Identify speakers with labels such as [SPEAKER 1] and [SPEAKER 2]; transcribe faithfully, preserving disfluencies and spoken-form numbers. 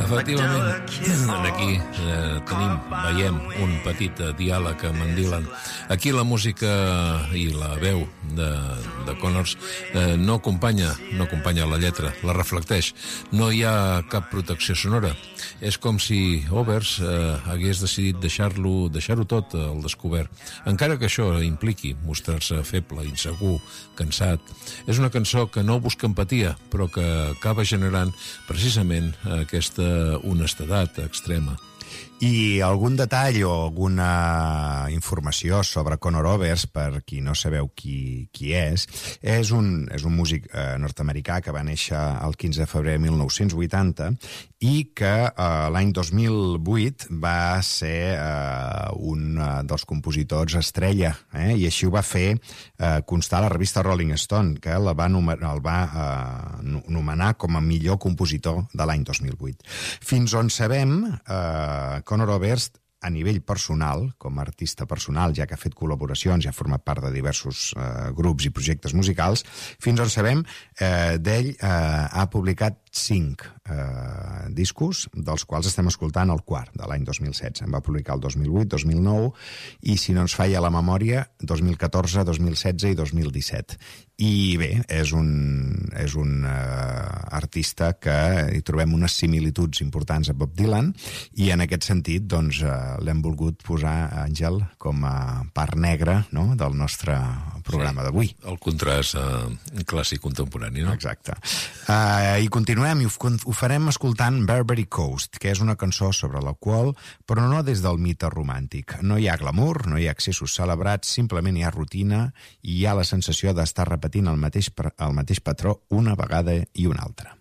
[SPEAKER 1] Efectivament, aquí eh, tenim, veiem un petit eh, diàleg amb en Dylan. Aquí la música i la veu de, de Connors eh, no acompanya, no acompanya la lletra, la reflecteix. No hi ha cap protecció sonora. És com si Overs eh, hagués decidit deixar-lo deixar-ho tot al descobert, encara que això impliqui mostrar-se feble, insegur, cansat. És una cançó que no busca empatia, però que acaba generant precisament aquesta honestedat extrema.
[SPEAKER 2] I algun detall o alguna informació sobre Conor Oberst, per qui no sabeu qui, qui és, és un, és un músic eh, nord-americà que va néixer el quinze de febrer de mil nou-cents vuitanta i que eh, l'any dos mil vuit va ser eh, un dels compositors estrella, eh? I així ho va fer eh, constar la revista Rolling Stone, que el va, numer, el va eh, nomenar com a millor compositor de l'any dos mil vuit. Fins on sabem, eh, Conor Oberst, a nivell personal, com a artista personal, ja que ha fet col·laboracions, ja ha format part de diversos eh, grups i projectes musicals, fins on sabem, eh, d'ell eh, ha publicat cinc eh, discos, dels quals estem escoltant el quart, de l'any dos mil setze. En va publicar el dos mil vuit, dos mil nou, i si no ens falla la memòria, dos mil catorze, dos mil setze i dos mil disset. I bé, és un, és un eh, artista que hi trobem unes similituds importants a Bob Dylan, i en aquest sentit, doncs, eh, l'hem volgut posar, Àngel, com a part negra, no?, del nostre programa
[SPEAKER 1] sí,
[SPEAKER 2] d'avui.
[SPEAKER 1] El contrast eh, clàssic contemporani, no?
[SPEAKER 2] Exacte. Uh, I continuem, i ho, ho farem escoltant Barbary Coast, que és una cançó sobre l'alcohol, però no des del mite romàntic. No hi ha glamour, no hi ha accessos celebrats, simplement hi ha rutina i hi ha la sensació d'estar repetint el mateix, el mateix patró una vegada i una altra.